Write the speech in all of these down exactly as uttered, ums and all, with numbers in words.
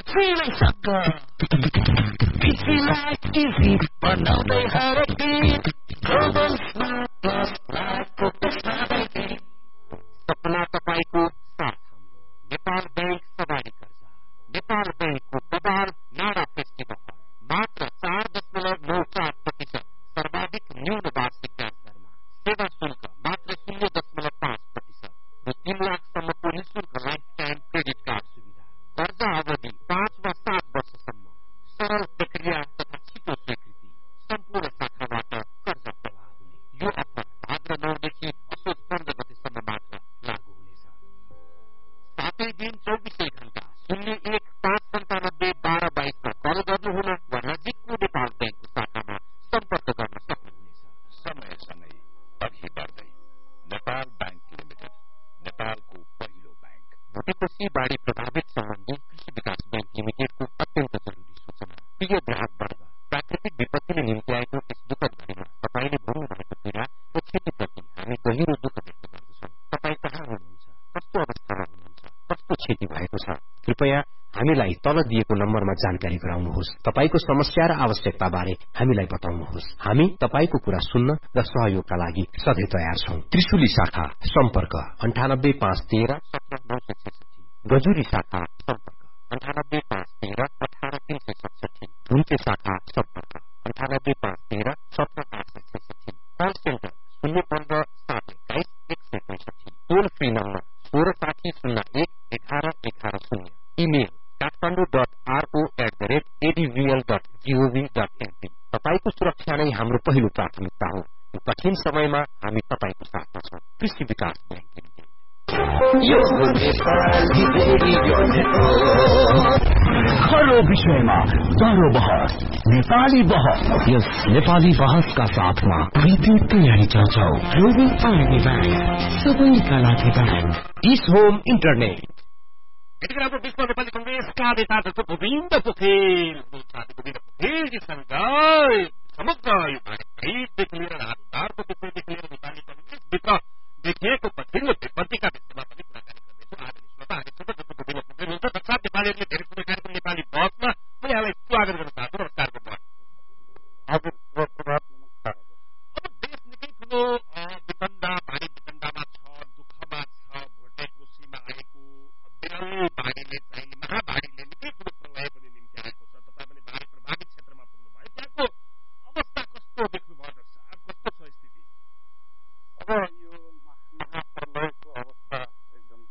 feeling so good. Easy life, easy, बनाउँदै हरेक दिन. Global Smart Plus लाइफको प्रसारले सपना तपाईको साथ नेपाल बैंक सवारी कर्जा नेपाल बैंकको बजार नाडा फेस्टिभल मात्र चार दशमलव नौ चार प्रतिशत सर्वाधिक न्यून वार्षिक ब्याज दरमा सेवा शुल्क मात्र शून्य दशमलव पाँच प्रतिशत र तीन लाखसम्मको निःशुल्क लाइफ टाइम क्रेडिट कार्ड सुविधा कर्जा अवधि पाँच वा सात वर्षसम्म सरल प्रक्रिया तथा छिटो स्वीकृति सम्पूर्ण शाखाबाट कर्जा प्रवाह हुने यो अफर भाद्र नौदेखि असोज पन्ध्र गतेसम्म मात्र लागू हुनेछ। सातै दिन चौबिसै घण्टा शून्य एक पाँच सन्तानब्बे बाह्र बाइसमा कल गर्नुहुन वा नजिकको नेपाल ब्याङ्कको शाखामा सम्पर्क गर्न सक्नुहुनेछ। समय समय अघि बढ्दै नेपाल ब्याङ्क लिमिटेड नेपालको पहिलो ब्याङ्क। भोटेकोशी बाढी प्रभावित सम्बन्धी कृषि विकास ब्याङ्क लिमिटेडको अत्यन्त जरुरी सूचना। प्रिय ग्राहक वर्ग, प्राकृतिक विपत्तिले निम्ति आएको यस दुःखद घडीमा तपाईँले भोग्नु भएको पीडा र क्षतिप्रति हामी गहिरो दुःख व्यक्त गर्दछौँ। तपाईँ कहाँ हुनुहुन्छ, कस्तो अवस्थामा हुनुहुन्छ, कस्तो क्षति भएको छ, कृपया हामीलाई तल दिएको नम्बरमा जानकारी गराउनुहोस्। तपाईको समस्या र आवश्यकता बारे हामीलाई बताउनुहोस्। हामी तपाईको कुरा सुन्न र सहयोगका लागि सधैँ तयार छौं। त्रिशुली शाखा सम्पर्क अन्ठानब्बे पाँच तेह्र सत्र नौ सय छैसठी, गजुरी शाखा सम्पर्क अन्ठानब्बे पाँच तेह्र अठार तीन सय सतसठी, धुम्चे शाखा सम्पर्क अन्ठानब्बे पाँच तेह्र सत्र आठ सय छैसठी, कल सेन्टर शून्य पन्ध्र सात एक्काइस एक सय पैसठी, टोल फ्री नम्बर सोह्र साठी शून्य एक एघार एघार शून्य, email Kathmandu dot RO at the rate एडीभीएल dot gov dot NP. तपाईको सुरक्षा नै हाम्रो पहिलो प्राथमिकता हो। यो कठिन समयमा हामी तपाईको साथमा छौं। कृषि विकास ब्याङ्क लिमिटेड। खरो विषयमा दरो बहस, नेपाली बहस। यस नेपाली बहसका साथमा विद्युत तयारी चर्चा ग्लोबल पार्टी ब्याङ्क, सबैका लागि ब्याङ्क, इस होम इन्टरनेट। यतिखेर विश्व नेपाली कंग्रेसका नेता डाक्टर गोविन्द पोखरेल गोविन्द पोखरेलजीसँग समग्र यो भारतदेखि लिएर राजदारको विषयदेखि लिएर नेपाली कंग्रेसभित्र देखिएको पछिल्लो विपत्तिका विषयमा पनि कुराकानी गर्दैछौँ। आदरणीय श्रोता, हामीसँग डाक्टर गोविन्द पोखरेल हुनुहुन्छ। दक्षिण नेपालीहरूले धेरै कुनै कार्यक्रम नेपाली बसमा म यहाँलाई स्वागत गर्न चाहन्छु। नमस्कार गर्नुहोस्। हजुर, प्रभात नमस्कार। अब देश निकै ठुलो विपन्दा भारी विपन्दामा छ, दुःखमा छ। भोटेकोशीमा आएको बिरल बाढीले चाहिँ महाबाढीले निकै ठुलो प्रभाव पनि निम्ति आएको छ। तपाईँ पनि बाढी प्रभावित क्षेत्रमा पुग्नुभयो, त्यहाँको अवस्था कस्तो देख्नुभयो डाक्टर साहब, कस्तो छ स्थिति? अब यो महाप्रलयको अवस्था एकदम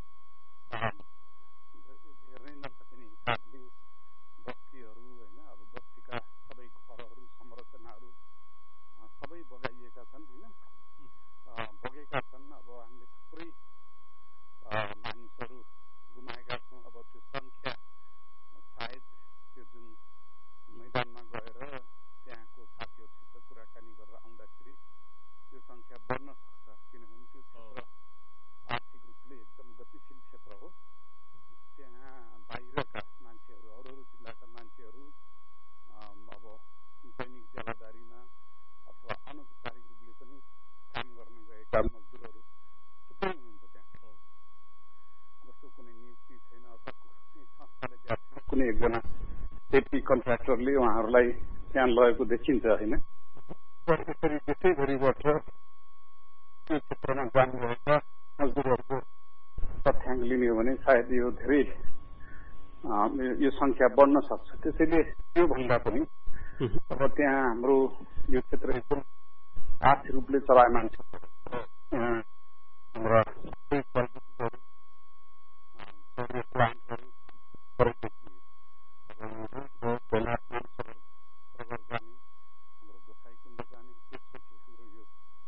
हेर्नै नसकिने हिसाबले बस्तीहरू होइन, अब बस्तीका सबै घरहरू संरचनाहरू सबै बगाइएका छन् होइन, बगेका छन्। अब हामीले थुप्रै मानिसहरू गुमाएका छौँ। अब त्यो सङ्ख्या सायद त्यो जुन मैदानमा गएर त्यहाँको साथीहरूसित कुराकानी गरेर आउँदाखेरि त्यो सङ्ख्या बढ्न सक्छ, किनभने त्यो क्षेत्र आर्थिक रूपले एकदम गतिशील क्षेत्र हो। त्यहाँ बाहिरका मान्छेहरू, अरू अरू जिल्लाका मान्छेहरू अब दैनिक ज्यालादारीमा अथवा अनौपचारिक रूपले पनि काम गर्न गएका मजदुरहरू थुप्रै हुनुहुन्छ त्यहाँ, जसको कुनै नियुक्ति छैन अथवा कुनै संस्थाले दिएको छैन। कुनै एकजना सेफ्टी कन्ट्राक्टरले उहाँहरूलाई त्यहाँ लगेको देखिन्छ होइन। त्यसरी देशैभरिबाट त्यो क्षेत्रमा जानुभएका मजदुरहरूको तथ्याङ्क लिने हो भने सायद यो धेरै यो सङ्ख्या बढ्न सक्छ। त्यसैले त्योभन्दा पनि अब त्यहाँ हाम्रो यो क्षेत्र एकदम आर्थिक रूपले चलायमान छ। हाम्रा सबै प्रविधिहरू, सौर्य प्लान्टहरू, प्रौद्योगिकी बेलायतमा सरगर जाने, हाम्रो गोसाइकुण्ड जाने, त्यसपछि हाम्रो यो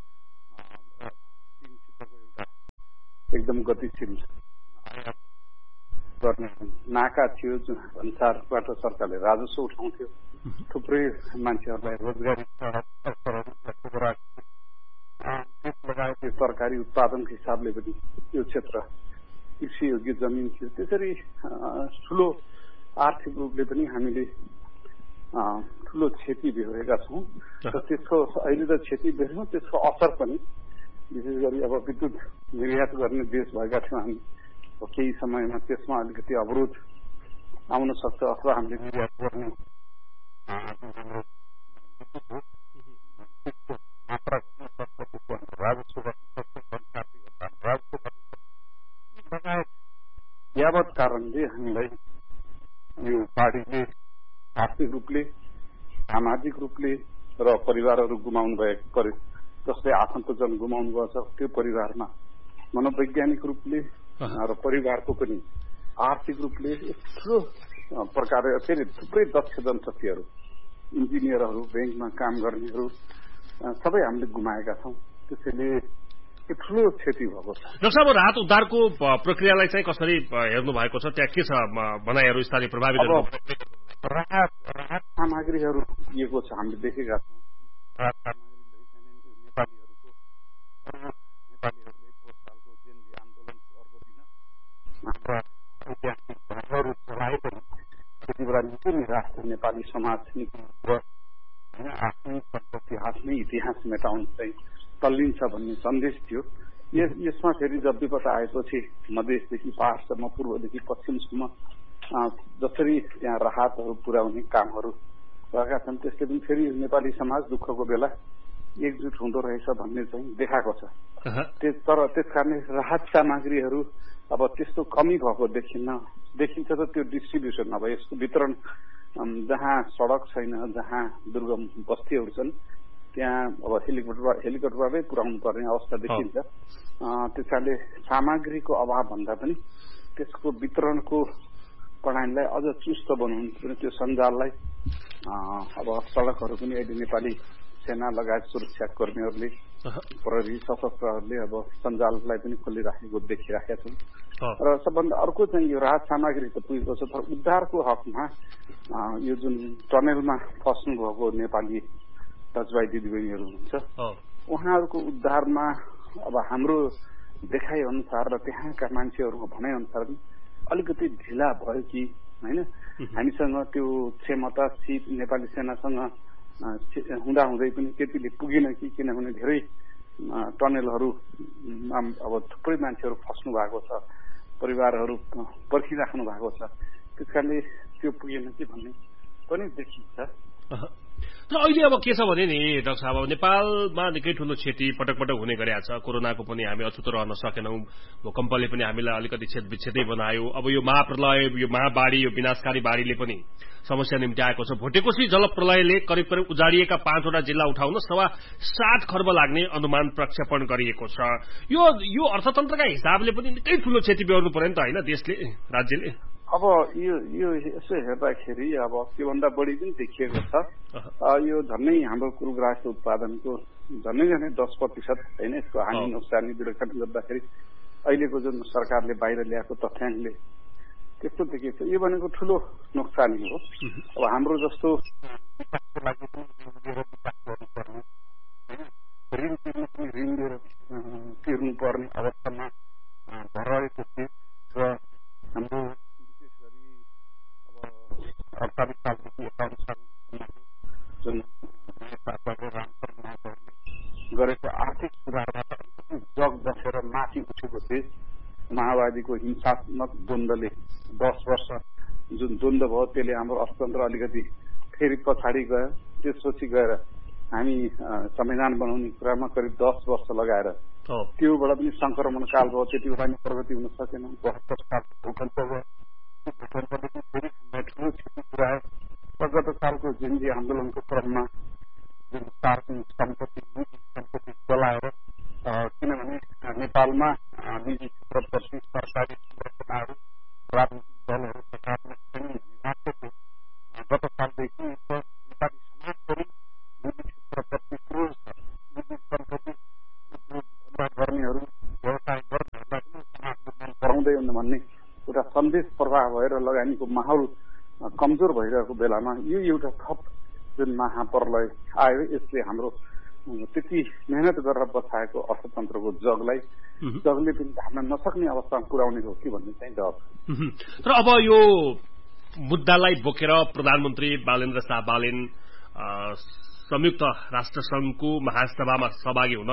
चीनसितको एउटा एकदम गतिशील आयात गर्ने नाका थियो, जुन अनुसारबाट सरकारले राजस्व उठाउँथ्यो। थुप्रै मान्छेहरूलाई रोजगारी अवसरहरू त्यस लगायत यो तरकारी उत्पादनको हिसाबले पनि यो क्षेत्र कृषियोग्य जमिन थियो। त्यसरी ठुलो आर्थिक रूपले पनि हामीले ठुलो क्षति बेहोरेका छौँ र त्यसको अहिले त क्षति बेहोर्यौँ, त्यसको असर पनि विशेष गरी अब विद्युत निर्यात गर्ने देश भएका थियौँ हामी। केही समयमा त्यसमा अलिकति अवरोध आउन सक्छ अथवा हामीले निर्यात गर्ने मात्रा घट्न सक्छ, त्यसको राजस्व घट्न सक्छ, राजस्व लगायत यावत कारणले हामीलाई यो पार्टीले आर्थिक रूपले सामाजिक रूपले र परिवारहरू गुमाउनु भएको जसले आफन्तजन गुमाउनु भएको छ त्यो परिवारमा मनोवैज्ञानिक रूपले र परिवारको पनि आर्थिक रूपले यत्रो प्रकारले फेरि थुप्रै दक्ष जनशक्तिहरू इन्जिनियरहरू ब्याङ्कमा काम गर्नेहरू सबै हामीले गुमाएका छौँ। त्यसैले ठुलो क्षति भएको छ। डाक्टर साहब राहत उद्धारको प्रक्रियालाई चाहिँ कसरी हेर्नु भएको छ, त्यहाँ के छ भनाइहरू स्थानीय प्रभावितहरू? राहत राहत सामग्रीहरू दिएको छ, हामीले देखेका छौँ। राहत सामग्री नेपालीहरूको नेपालीहरूले पोहोर सालको जेनजी आन्दोलनको अर्को दिन हाम्रा ऐतिहासिक धर्महरू चलाए पनि त्यति बेला निकै निराश नेपाली समाज निकै होइन आफ्नै सम्पत्ति आफ्नै इतिहास मेटाउनु चाहिँ तल्लिन्छ भन्ने सन्देश थियो। यसमा फेरि जब विपद आएपछि मधेसदेखि पहाडसम्म पूर्वदेखि पश्चिमसम्म जसरी त्यहाँ राहतहरू पुर्याउने कामहरू रहेका छन् त्यसले पनि फेरि नेपाली समाज दुःखको बेला एकजुट हुँदो रहेछ भन्ने चाहिँ देखाएको छ। तर त्यसकारणले राहत सामग्रीहरू अब त्यस्तो कमी भएको देखिन्न देखिन्छ त त्यो डिस्ट्रिब्युसन अब यसको वितरण जहाँ सडक छैन, जहाँ दुर्गम बस्तीहरू छन् त्यहाँ अब हेलिकप्टर हेलिकप्टरबाटै पुर्याउनु पर्ने अवस्था देखिन्छ। त्यस कारणले सामग्रीको अभाव भन्दा पनि त्यसको वितरणको प्रणालीलाई अझ चुस्त बनाउनु पर्ने, त्यो सञ्जाललाई अब सडकहरू पनि अहिले नेपाली सेना लगायत सुरक्षा कर्मीहरूले प्रहरी सशस्त्रहरूले अब सञ्जाललाई पनि खोलिराखेको देखिराखेका छौँ। र सबभन्दा अर्को चाहिँ यो राहत सामग्री त पुगेको छ, तर उद्धारको हकमा यो जुन टनेलमा फस्नु भएको नेपाली दाजुभाइ दिदीबहिनीहरू हुनुहुन्छ उहाँहरूको उद्धारमा अब हाम्रो देखाइ अनुसार र त्यहाँका मान्छेहरूको भनाइ अनुसार अलिकति ढिला भयो कि होइन, हामीसँग त्यो क्षमता सिप नेपाली सेनासँग हुँदा हुँदै पनि त्यतिले पुगेन कि, किनभने धेरै टनेलहरू अब थुप्रै मान्छेहरू फस्नु भएको छ, परिवारहरू पर्खिराख्नु भएको छ, त्यस कारणले त्यो पुगेन कि भन्ने पनि देखिन्छ। तर अहिले अब के छ भने नि डाक्टर साहब नेपालमा निकै ठूलो क्षति पटक पटक हुने गरेको छ। कोरोनाको पनि हामी अछुतो रहन सकेनौं, भूकम्पले पनि हामीलाई अलिकति क्षत विक्षेदै बनायो। अब यो महाप्रलय, यो महाबाढ़ी, यो विनाशकारी बाढ़ीले पनि समस्या निम्त्याएको छ। भोटेकोशी जल प्रलयले करिब करिब उजाडिएका पाँचवटा जिल्ला उठाउन सवा सात खर्ब लाग्ने अनुमान प्रक्षेपण गरिएको छ। यो यो अर्थतन्त्रका हिसाबले पनि निकै ठूलो क्षति बेहोर्नु पर्यो नि त होइन देशले, राज्यले? अब यो यो यसो हेर्दाखेरि अब त्योभन्दा बढी पनि देखिएको छ। यो झन्नै हाम्रो कुल ग्राहक उत्पादनको झन्नै झन्नै दस प्रतिशत होइन यसको हानि नोक्सानी विवेचन गर्दाखेरि अहिलेको जुन सरकारले बाहिर ल्याएको तथ्याङ्कले त्यस्तो देखिएको छ। यो भनेको ठुलो नोक्सानी हो। अब हाम्रो जस्तो विकासको लागि पनि विकास गर्नुपर्ने होइन, ऋण तिर्नु पनि ऋण लिएर तिर्नुपर्ने अवस्थामा रहेको थियो र हाम्रो अडचालिस सालदेखि एकाउन्न सालसम्म जुन गरेको आर्थिक सुधारबाट अलिकति जग बसेर माथि उठेको देश माओवादीको हिंसात्मक द्वन्द्वले दस वर्ष जुन द्वन्द्व भयो त्यसले हाम्रो अर्थतन्त्र अलिकति फेरि पछाडि गयो। त्यसपछि गएर हामी संविधान बनाउने कुरामा करिब दस वर्ष लगाएर त्योबाट पनि संक्रमण काल भयो, त्यति बेला पनि प्रगति हुन सकेन। बहत्तर साल भूकम्प भयो, भूकम्पले फेरि ठुलो क्षति पुर्यायो र गत सालको जेनजी आन्दोलनको क्रममा जुन सार्वजनिक सम्पत्ति निजी सम्पत्ति चलाएर किनभने नेपालमा निजी क्षेत्रप्रति सरकारी संरचनाहरू राजनीतिक दलहरू सकारात्मक छैन मात्र थियो। गत सालदेखि नेपाली समाज पनि निजी क्षेत्रप्रति क्रोध छ। निजी सम्पत्ति गर्नेहरू व्यवसाय गर्नेहरूलाई पनि समाजले मन पराउँदैन भन्ने एउटा सन्देश प्रवाह भएर लगानीको माहौल कमजोर भइरहेको बेलामा यो एउटा थप जुन महाप्रलय आयो यसले हाम्रो त्यति मेहनत गरेर बसाएको अर्थतन्त्रको जगलाई जगले पनि धान्न नसक्ने अवस्थामा पुर्याउने हो कि भन्ने चाहिँ डर। तर अब यो मुद्दालाई बोकेर प्रधानमन्त्री बालेन्द्र शाह बालेन संयुक्त राष्ट्र संघको महासभामा सहभागी हुन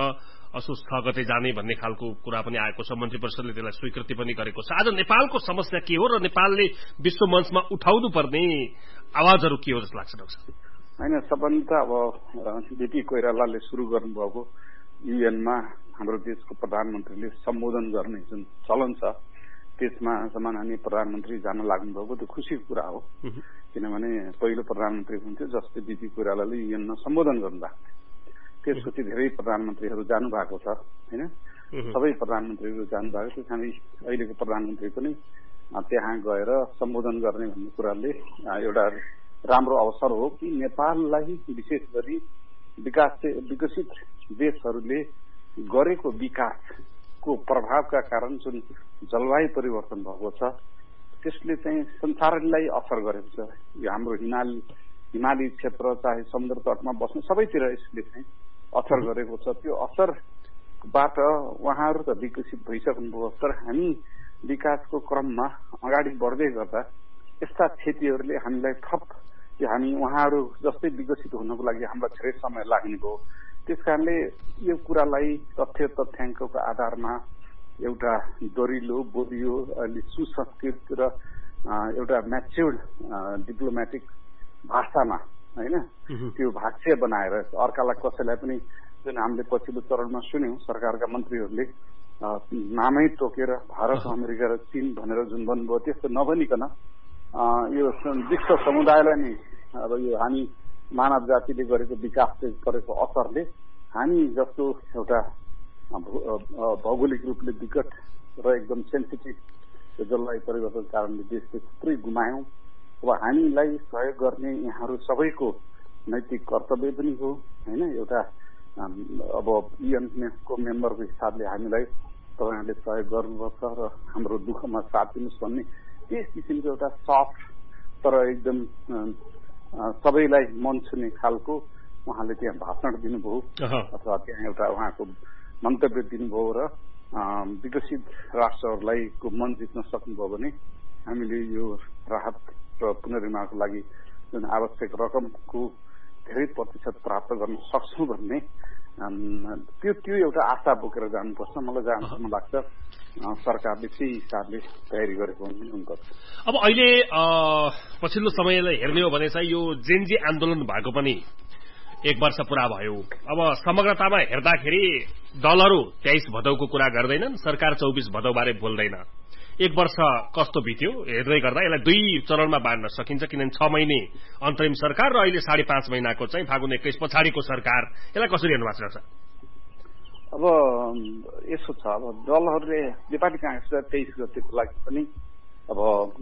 असोज छ गते जाने भन्ने खालको कुरा पनि आएको छ। मन्त्री परिषदले त्यसलाई स्वीकृति पनि गरेको छ। आज नेपालको समस्या के हो र नेपालले विश्व मञ्चमा उठाउनु पर्ने आवाजहरू के हो जस्तो लाग्छ डाक्टर साहब? होइन, सबभन्दा अब बिपी कोइरालाले सुरु गर्नुभएको युएनमा हाम्रो देशको प्रधानमन्त्रीले सम्बोधन गर्ने जुन चलन छ त्यसमा सम्माननीय प्रधानमन्त्री जान लाग्नुभएको त्यो खुसीको कुरा हो। किनभने पहिलो प्रधानमन्त्री हुन्थ्यो जसले बिपी कोइरालाले युएनमा सम्बोधन गर्नुभएको थियो। त्यसपछि धेरै प्रधानमन्त्रीहरू जानु भएको छ होइन, सबै प्रधानमन्त्रीहरू जानु भएको थियो। हामी अहिलेको प्रधानमन्त्री पनि त्यहाँ गएर सम्बोधन गर्ने भन्ने कुराले एउटा राम्रो अवसर हो कि नेपाललाई विशेष गरी विकास विकसित देशहरूले गरेको विकासको प्रभावका कारण जुन जलवायु परिवर्तन भएको छ त्यसले चाहिँ संसारलाई असर गरेको छ। यो हाम्रो हिमाल हिमाली क्षेत्र चाहे समुद्र तटमा बस्ने सबैतिर यसले चाहिँ असर गरेको छ। त्यो असरबाट उहाँहरू त विकसित भइसक्नुभयो, तर हामी विकासको क्रममा अगाडि बढ्दै गर्दा यस्ता क्षतिहरूले हामीलाई थप हामी उहाँहरू जस्तै विकसित हुनको लागि हामीलाई धेरै समय लाग्ने भयो। त्यस कारणले यो कुरालाई तथ्य तथ्याङ्कको आधारमा एउटा दरिलो बोलियो अलि सुसंस्कृत र एउटा म्याच्योर्ड डिप्लोमेटिक भाषामा होइन त्यो भाष्य बनाएर अर्कालाई कसैलाई पनि जुन हामीले पछिल्लो चरणमा सुन्यौं सरकारका मन्त्रीहरूले नामै तोकेर भारत अमेरिका र चीन भनेर जुन भन्नुभयो त्यस्तो नभनिकन यो विश्व समुदायलाई नै अब यो हामी मानव जातिले गरेको विकासले गरेको असरले हामी जस्तो एउटा भौगोलिक रूपले विकट र एकदम सेन्सिटिभ जलवायु परिवर्तनको कारणले देशले थुप्रै गुमायौं। अब हामीलाई सहयोग गर्ने यहाँहरू सबैको नैतिक कर्तव्य पनि हो होइन। एउटा अब युएनको मेम्बरको हिसाबले हामीलाई तपाईँहरूले सहयोग गर्नुपर्छ र हाम्रो दुःखमा साथ दिनुहोस् भन्ने त्यस किसिमको एउटा सफ्ट तर एकदम सबैलाई मन छुने खालको उहाँले त्यहाँ भाषण दिनुभयो अथवा त्यहाँ एउटा उहाँको मन्तव्य दिनुभयो र विकसित राष्ट्रहरूलाई को मन जित्न सक्नुभयो भने हामीले यो राहत र पुनर्निर्माणको लागि जुन आवश्यक रकमको धेरै प्रतिशत प्राप्त गर्न सक्छौँ भन्ने त्यो त्यो एउटा आशा बोकेर जानुपर्छ। मलाई जहाँसम्म लाग्छ सरकारले त्यही हिसाबले तयारी गरेको हुन्छ। अब अहिले पछिल्लो समयलाई हेर्ने हो भने चाहिँ यो जेनजी आन्दोलन भएको पनि एक वर्ष पूरा भयो। अब समग्रतामा हेर्दाखेरि दलहरू तेइस भदौको कुरा गर्दैनन्, सरकार चौबिस भदौ बारे बोल्दैन। एक वर्ष कस्तो बित्यो हेर्दै गर्दा यसलाई दुई चरणमा बाँड्न सकिन्छ, किनभने छ महिने अन्तरिम सरकार र अहिले साढे पाँच महिनाको चाहिँ फागुन एक्काइस पछाडिको सरकार। यसलाई कसरी हेर्नु भएको छ? अब यसो छ, अब दलहरूले नेपाली कांग्रेसले तेइस गतेको लागि पनि अब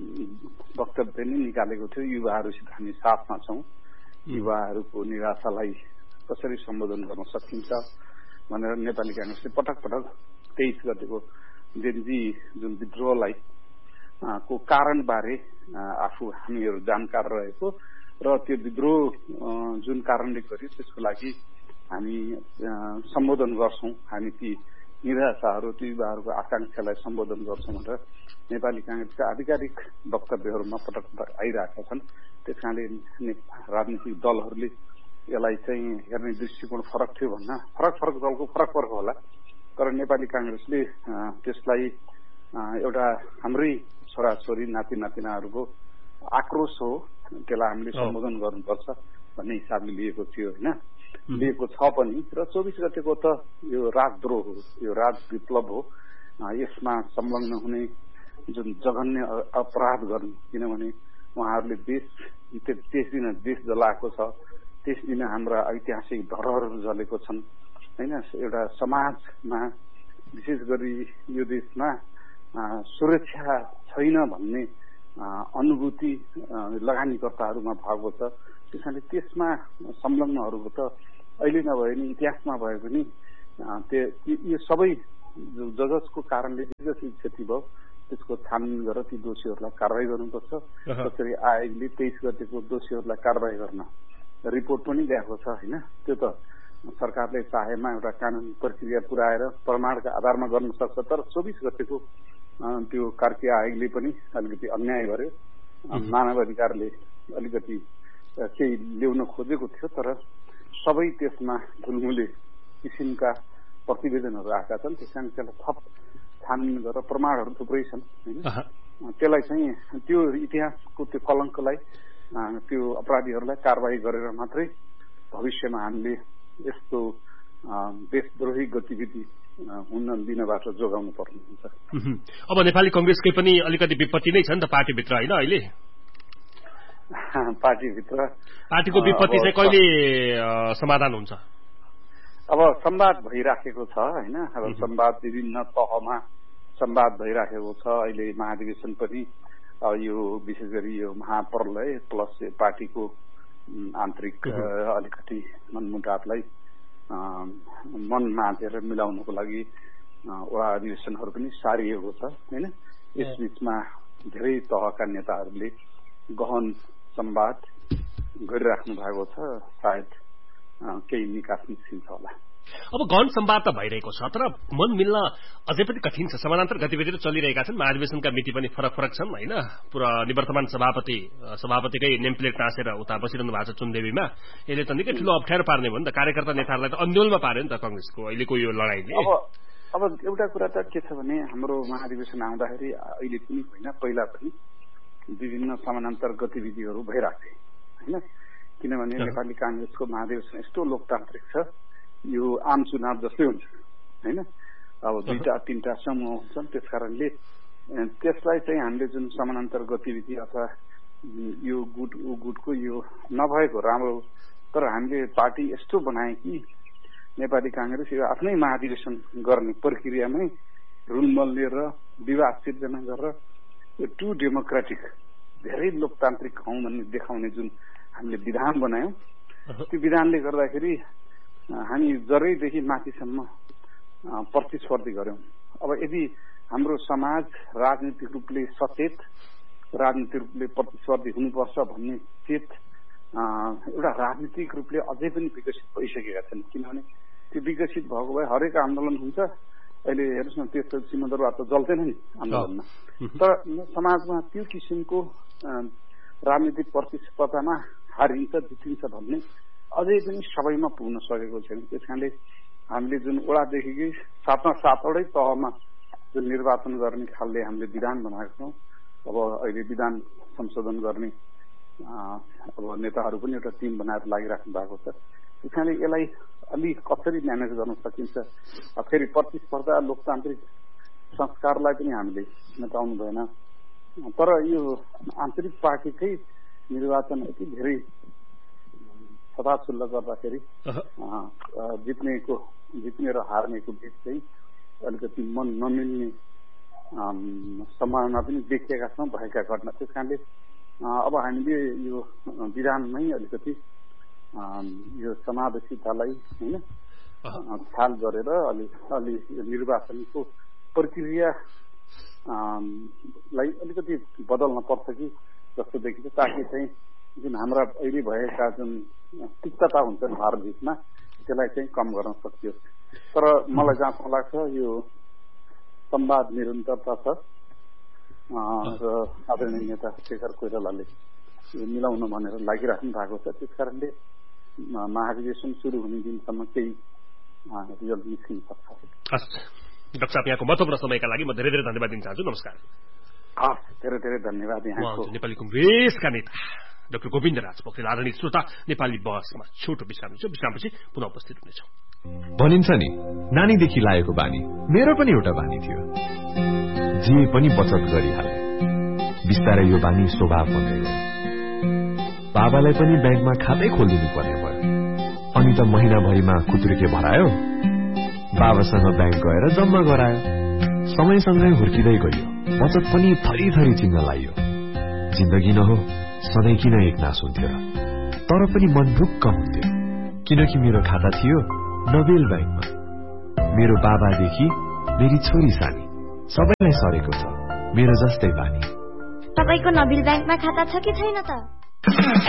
वक्तव्य नै निकालेको थियो, युवाहरूसित हामी साथमा छौं, युवाहरूको निराशालाई कसरी सम्बोधन गर्न सकिन्छ भनेर नेपाली कांग्रेसले पटक पटक तेइस गतेको जेनजी जुन विद्रोहलाई को कारणबारे आफू हामीहरू जानकार रहेको र त्यो विद्रोह जुन कारणले गर्यो त्यसको लागि हामी सम्बोधन गर्छौं, हामी ती निराशाहरू ती युवाहरूको आकांक्षालाई सम्बोधन गर्छौं भनेर नेपाली कांग्रेसका आधिकारिक वक्तव्यहरूमा पटक पटक आइरहेका छन्। त्यस कारणले राजनीतिक दलहरूले यसलाई चाहिँ हेर्ने दृष्टिकोण फरक थियो भन्न फरक फरक दलको फरक फरक होला, तर नेपाली कांग्रेसले त्यसलाई एउटा हाम्रै छोराछोरी नाति नातिनाहरूको आक्रोश हो, त्यसलाई हामीले सम्बोधन गर्नुपर्छ भन्ने हिसाबले लिएको थियो होइन, लिएको छ पनि। र चौबिस गतेको त यो राजद्रोह हो, यो राज विप्लव हो, यसमा संलग्न हुने जुन जघन्य अपराध गर्ने, किनभने उहाँहरूले देश त्यस दिन देश जलाएको छ, त्यस दिन हाम्रा ऐतिहासिक धरोहरहरू जलेको छन् होइन। एउटा समाजमा विशेष गरी यो देशमा सुरक्षा छैन भन्ने अनुभूति लगानीकर्ताहरूमा भएको छ। त्यसैले त्यसमा संलग्नहरूको त अहिले नभए नि इतिहासमा भए पनि यो सबै जजसको कारणले विकसित क्षति भयो त्यसको छानबिन गरेर ती दोषीहरूलाई कारवाही गर्नुपर्छ। त्यसरी आयोगले तेइस गतेको दोषीहरूलाई कारवाही गर्न रिपोर्ट पनि ल्याएको छ होइन। त्यो त सरकारले चाहेमा एउटा कानून प्रक्रिया पुर्याएर प्रमाणका आधारमा गर्न सक्छ, तर चौबिस गतेको त्यो कार्कीय आयोगले पनि अलिकति अन्याय गर्यो, मानव अधिकारले अलिकति केही ल्याउन खोजेको थियो, तर सबै त्यसमा ढुलमुले किसिमका प्रतिवेदनहरू आएका छन्। त्यस कारण त्यसलाई थप छानबिन गरेर प्रमाणहरू थुप्रै छन् होइन, त्यसलाई चाहिँ त्यो इतिहासको त्यो कलङ्कलाई त्यो अपराधीहरूलाई कारवाही गरेर मात्रै भविष्यमा हामीले यस्तो देशद्रोही गतिविधि हुन दिनबाट जोगाउनु पर्ने हुन्छ। अब नेपाली कंग्रेसकै पनि अलिकति विपत्ति नै छ नि त पार्टीभित्र होइन अहिले? पार्टीभित्र पार्टीको विपत्ति चाहिँ कहिले समाधान हुन्छ? अब संवाद भइराखेको छ होइन, अब संवाद विभिन्न तहमा संवाद भइराखेको छ। अहिले महाधिवेशन पनि यो विशेष गरी यो महाप्रलय प्लस पार्टीको आन्तरिक अलिकति मनमुटावलाई मन माझेर मिलाउनको लागि वडा अधिवेशनहरू पनि सारिएको छ होइन। यस बीचमा धेरै तहका नेताहरूले गहन संवाद गरिराख्नु भएको छ, सायद केही निकास निस्किन्छ होला। अब गहन संवाद त भइरहेको छ, तर मन मिल्न अझै पनि कठिन छ। समानान्तर गतिविधिहरू चलिरहेका छन्, महाधिवेशनका मिति पनि फरक फरक छन् होइन। पुरा निवर्तमान सभापति सभापतिकै नेमप्लेट टाँसेर उता बसिरहनु भएको छ चुनदेवीमा। यसले त निकै ठुलो अप्ठ्यारो पार्ने भयो नि त, कार्यकर्ता नेताहरूलाई त अन्यलमा पार्यो नि त कांग्रेसको अहिलेको यो लडाईले। अब अब एउटा कुरा त के छ भने हाम्रो महाधिवेशन आउँदाखेरि अहिले पनि होइन, पहिला पनि विभिन्न समानान्तर गतिविधिहरू भइरहेको थियो होइन। किनभने नेपाली कांग्रेसको महाधिवेशन यस्तो लोकतान्त्रिक छ, यो आम चुनाव जस्तै हुन्छ होइन। अब दुईटा तीनटा समूह हुन्छन्, त्यस कारणले त्यसलाई चाहिँ हामीले जुन समानान्तर गतिविधि अथवा यो गुट ऊ गुटको यो नभएको राम्रो, तर हामीले पार्टी यस्तो बनाए कि नेपाली कांग्रेस यो आफ्नै महाधिवेशन गर्ने प्रक्रियामै रुलमल लिएर विवाद सिर्जना गरेर यो टु डेमोक्रेटिक धेरै लोकतान्त्रिक हौं भन्ने देखाउने जुन हामीले विधान बनायौं, त्यो विधानले गर्दाखेरि हामी जरैदेखि माथिसम्म प्रतिस्पर्धी गर्यौं। अब यदि हाम्रो समाज राजनीतिक रूपले सचेत, राजनीतिक रूपले प्रतिस्पर्धी हुनुपर्छ भन्ने चेत एउटा राजनीतिक रूपले अझै पनि विकसित भइसकेका छन्। किनभने त्यो विकसित भएको भए हरेक आन्दोलन हुन्छ। अहिले हेर्नुहोस् न, त्यस्तो सिंहदरबार त जल्दैन नि आन्दोलनमा, तर समाजमा त्यो किसिमको राजनीतिक प्रतिस्पर्धामा हारिन्छ जितिन्छ भन्ने अझै पनि सबैमा पुग्न सकेको छैन। त्यस कारणले हामीले जुन वडादेखिकै सातमा सातवटै तहमा जुन निर्वाचन गर्ने खालले हामीले विधान बनाएको छौँ, अब अहिले विधान संशोधन गर्ने अब नेताहरू पनि एउटा टिम बनाएर लागिराख्नु भएको छ। त्यस कारणले यसलाई अलि कसरी म्यानेज गर्न सकिन्छ, फेरि प्रतिस्पर्धा लोकतान्त्रिक संस्कारलाई पनि हामीले मेटाउनु भएन। तर यो आन्तरिक पार्टीकै निर्वाचन यति धेरै छताछुल्ल गर्दाखेरि जित्नेको जित्ने र हार्नेको बीच चाहिँ अलिकति मन नमिल्ने सम्भावना पनि देखिएका छौँ भएका घटना। त्यस कारणले अब हामीले यो विधानमै अलिकति यो समावेशितालाई होइन ख्याल गरेर अलि अलि निर्वाचनको प्रक्रियालाई अलिकति बदल्न पर्छ कि जस्तो देखिन्छ, ताकि चाहिँ जुन हाम्रा अहिले भएका जुन तिक्तता हुन्छ भारत हितमा त्यसलाई चाहिँ कम गर्न सकियोस्। तर मलाई जहाँसम्म लाग्छ यो संवाद निरन्तरता छ र आदरणीय नेता शेखर कोइरालाले मिलाउन भनेर लागिराख्नु भएको छ। त्यस कारणले महाधिवेशन सुरु हुने दिनसम्म केही रिजल्ट निस्किन सक्छ। हस् डाक्टर साहब, यहाँको महत्त्वपूर्ण समयका लागि म धेरै धेरै धन्यवाद दिन चाहन्छु। नमस्कार। हस्, धेरै धेरै धन्यवाद। यहाँको नेपाली कंग्रेसका नेता डाक्टर गोविन्द राज पोखरेल। आदरणीय श्रोता, नेपाली बहसमा छोटो विश्राम छ, विश्रामपछि पुनः उपस्थित हुनेछौँ। भनिन्छ नि, नानीदेखि लागेको बानी मेरो पनि एउटा बानी थियो, जे पनि बचत गरिहाले। बिस्तारै यो बानी स्वभाव बन्दै गयो। बाबालाई पनि ब्याङ्कमा खातै खोलिदिनु पर्ने भयो। अनि त महिनाभरिमा खुत्रुके भरायो, बाबासँग ब्याङ्क गएर जम्मा गरायो। समयसँगै हुर्किँदै गयो, बचत पनि थरी थरी चिन्न लाइयो। जिन्दगी नहो सधैँ किन एकनास हुन्थ्यो र, तर पनि मन ढुक्क हुन्थ्यो, किनकि मेरो खाता थियो नोबेल ब्याङ्कमा। मेरो बाबादेखि मेरी छोरी सानी सबैलाई सरेको छ मेरो जस्तै बानी। तपाईको नोबेल ब्याङ्कमा खाता छ कि छैन त?